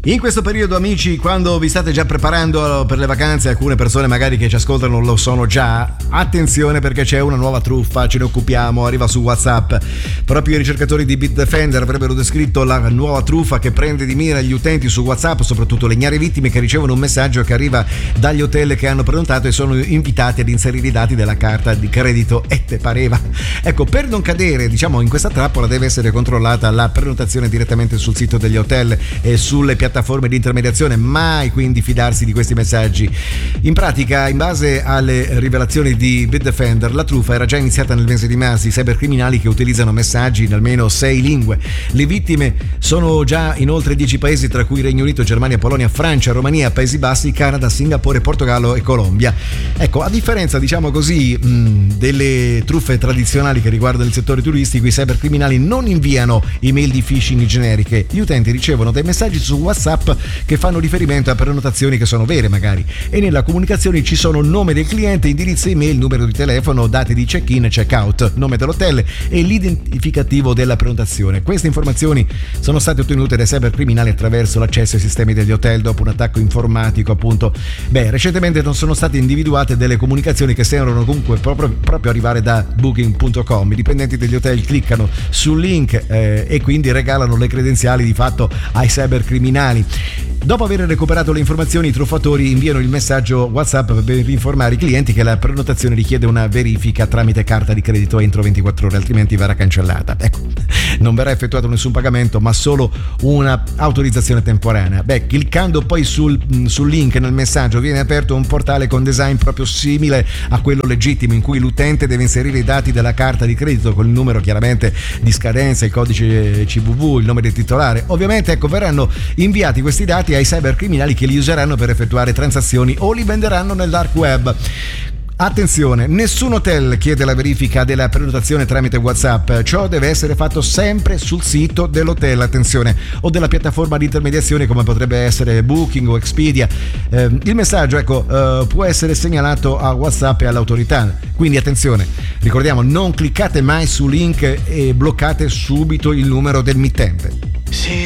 In questo periodo, amici, quando vi state già preparando per le vacanze, alcune persone magari che ci ascoltano lo sono già, attenzione perché c'è una nuova truffa, ce ne occupiamo, arriva su WhatsApp. Proprio i ricercatori di Bitdefender avrebbero descritto la nuova truffa che prende di mira gli utenti su WhatsApp, soprattutto le ignare vittime che ricevono un messaggio che arriva dagli hotel che hanno prenotato e sono invitati ad inserire i dati della carta di credito. E te pareva? Ecco, per non cadere, diciamo, in questa trappola deve essere controllata la prenotazione direttamente sul sito degli hotel e sulle piattaforme di intermediazione, mai quindi fidarsi di questi messaggi. In pratica, in base alle rivelazioni di Bitdefender, la truffa era già iniziata nel mese di marzo. I cybercriminali che utilizzano messaggi in almeno 6 lingue. Le vittime sono già in oltre 10 paesi, tra cui Regno Unito, Germania, Polonia, Francia, Romania, Paesi Bassi, Canada, Singapore, Portogallo e Colombia. Ecco, a differenza, diciamo così, delle truffe tradizionali che riguardano il settore turistico, i cybercriminali non inviano email di phishing generiche. Gli utenti ricevono dei messaggi su WhatsApp che fanno riferimento a prenotazioni che sono vere magari, e nella comunicazione ci sono nome del cliente, indirizzo email, numero di telefono, dati di check-in e check-out, nome dell'hotel e l'identificativo della prenotazione. Queste informazioni sono state ottenute dai cybercriminali attraverso l'accesso ai sistemi degli hotel dopo un attacco informatico, appunto. Recentemente non sono state individuate delle comunicazioni che sembrano comunque proprio arrivare da Booking.com. I dipendenti degli hotel cliccano sul link e quindi regalano le credenziali di fatto ai cybercriminali. Dopo aver recuperato le informazioni, i truffatori inviano il messaggio WhatsApp per informare i clienti che la prenotazione richiede una verifica tramite carta di credito entro 24 ore, altrimenti verrà cancellata. Ecco, non verrà effettuato nessun pagamento, ma solo una autorizzazione temporanea. Cliccando poi sul link nel messaggio viene aperto un portale con design proprio simile a quello legittimo, in cui l'utente deve inserire i dati della carta di credito con il numero chiaramente di scadenza, il codice CVV, il nome del titolare. Ovviamente, ecco, verranno inviati questi dati ai cybercriminali che li useranno per effettuare transazioni o li venderanno nel dark web. Attenzione, nessun hotel chiede la verifica della prenotazione tramite WhatsApp, ciò deve essere fatto sempre sul sito dell'hotel, attenzione, o della piattaforma di intermediazione come potrebbe essere Booking o Expedia. Il messaggio, ecco, può essere segnalato a WhatsApp e all'autorità, quindi attenzione, ricordiamo, non cliccate mai su link e bloccate subito il numero del mittente. See